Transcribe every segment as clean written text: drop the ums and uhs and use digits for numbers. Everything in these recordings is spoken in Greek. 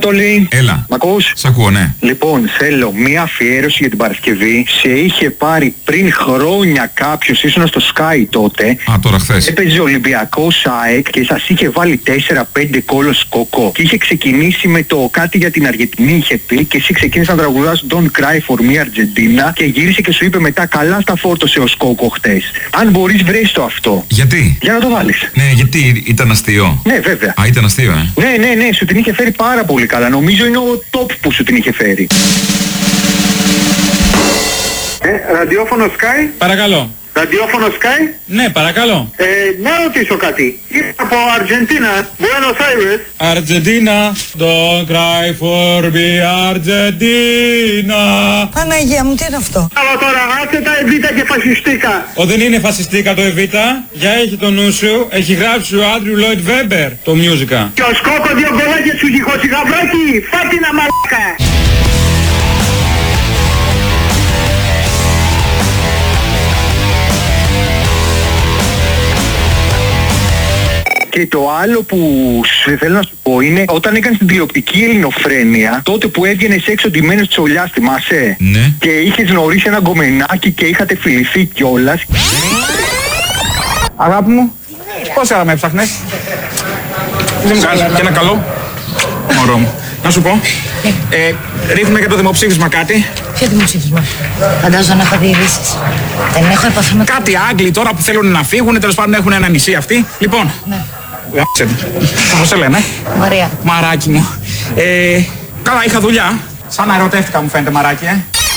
Αποστολή. Έλα. Μ' ακούς? Σ' ακούω, ναι. Λοιπόν, θέλω μία αφιέρωση για την Παρασκευή. Σε είχε πάρει πριν χρόνια κάποιος, ήσουν στο Sky τότε. Α, τώρα χθες. Έπαιζε Ολυμπιακός ΑΕΚ και σας είχε βάλει 4-5 κόλλο σκόκο. Και είχε ξεκινήσει με το κάτι για την Αργεντινή, είχε πει, και εσύ ξεκίνησε να τραγουδάς Don't Cry for Me Argentina και γύρισε και σου είπε μετά καλά στα φόρτωσε ο σκόκο χτες. Αν μπορείς, βρες το αυτό. Γιατί? Για να το βάλεις. Ναι, γιατί ήταν αστείο. Ναι, βέβαια. Α, ήταν αστείο, Ναι, σου την είχε φέρει πάρα πολύ καλά. Νομίζω είναι ο top που σου την είχε φέρει. Ραδιόφωνο Sky. Παρακαλώ. Ραδιόφωνο Sky. Ναι, παρακαλώ. Να ρωτήσω κάτι. Είμαι από Αργεντίνα, Buenos Aires. Αργεντίνα, don't cry for me, Αργεντίνα. Παναγία μου, τι είναι αυτό? Αλλά τώρα, άσε τα Εβίτα και φασιστήκα. Δεν είναι φασιστήκα το Εβίτα. Για έχει το νου σου. Έχει γράψει ο Άντριου Λόιτ Βέμπερ το μιούζικα. Και ο Σκόκο δύο γκολάκια σου γυχώσει γαμπράκι. Φάτινα μαλάκα. Και το άλλο που θέλω να σου πω είναι όταν έκανες την τηλεοπτική Ελληνοφρένεια, τότε που έβγαινες έξω ντυμένος τσολιάς, θυμάσαι? Ναι. Και είχες γνωρίσει ένα γκομενάκι και είχατε φιληθεί κιόλας. Αγάπη μου, πόση ώρα με έψαχνες? Δεν μου κάνεις και ένα καλό? Μωρό μου. Να σου πω, ρίχνουμε για το δημοψήφισμα κάτι. Ποιο δημοψήφισμα? Φαντάζομαι να έχω δει ειδήσεις. Δεν έχω επαφή με Κάτι Άγγλοι τώρα που θέλουν να φύγουν, τέλος πάντων έχουν ένα νησί αυτοί. Λοιπόν, Ναι. πώς σε λένε? Μαρία. Μαράκι μου. Καλά, είχα δουλειά. Σαν να ερωτεύτηκα μου φαίνεται, μαράκι,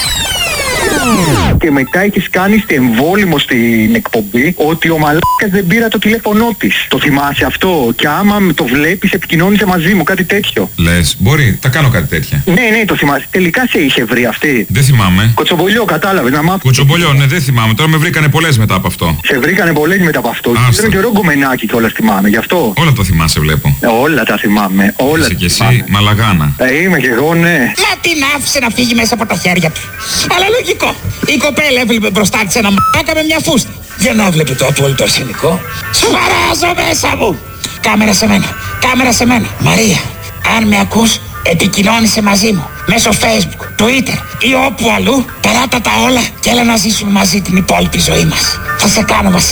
Και μετά έχεις κάνει εμβόλυμο στην εκπομπή ότι ο μαλάκας δεν πήρα το τηλέφωνό της. Το θυμάσαι αυτό? Και άμα το βλέπεις επικοινώνησε μαζί μου, κάτι τέτοιο. Λες, μπορεί, τα κάνω κάτι τέτοια. Ναι, το θυμάσαι. Τελικά σε είχε βρει αυτή. Δεν θυμάμαι. Κοτσομπολιό, κατάλαβες να μάθω. Κουτσομπολιό, ναι, δεν θυμάμαι. Τώρα με βρήκανε πολλές μετά από αυτό. Σε βρήκανε πολλές μετά από αυτό. Άστο. Ήταν και ωραίο γκομενάκι κιόλας, θυμάμαι, γι' αυτό. Όλα το θυμάσαι, βλέπω. Όλα τα θυμάμαι. Όλα Είσαι τα κι εσύ, θυμάμαι. μαλαγάνα. Είμαι κι εγώ, ναι. Μα την άφησε να φύγει μέσα από τα χέρια του. Αλλά λογικό. Η κοπέλα έβλεπε μπροστά της ένα μαλάκα με μια φούστα. Για να βλέπει το ατουαλτό αρσενικό. Σφαράζω μέσα μου. Κάμερα σε μένα. Κάμερα σε μένα. Μαρία, αν με ακούς, επικοινώνησε μαζί μου. Μέσω Facebook, Twitter ή όπου αλλού. Περάτα τα όλα και έλα να ζήσουμε μαζί την υπόλοιπη ζωή μας. Θα σε κάνω μαζί.